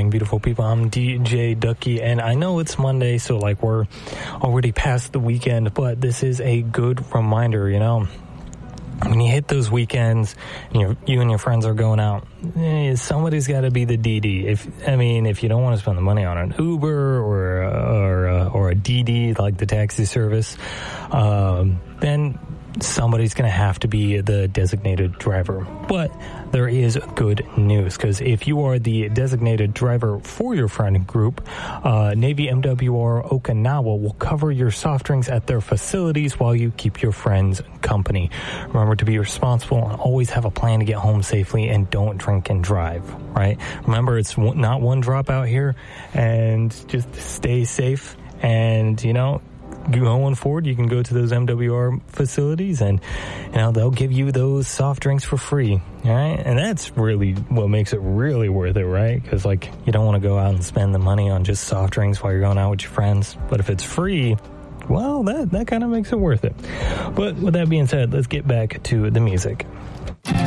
morning, beautiful people. I'm DJ Ducky, and I know it's Monday, so like we're already past the weekend, but this is a good reminder, you know. When you hit those weekends and you and your friends are going out, somebody's got to be the DD. If you don't want to spend the money on an Uber or a DD, like the taxi service, then somebody's going to have to be the designated driver. But there is good news, because if you are the designated driver for your friend group, Navy MWR Okinawa will cover your soft drinks at their facilities while you keep your friends company. Remember to be responsible and always have a plan to get home safely, and don't drink and drive, right? Remember, it's not one drop out here, and just stay safe. And, you know, going forward, you can go to those MWR facilities and, you know, they'll give you those soft drinks for free, all right? And that's really what makes it really worth it, right? Because, like, you don't want to go out and spend the money on just soft drinks while you're going out with your friends. But if it's free, well, that kind of makes it worth it. But with that being said, let's get back to the music.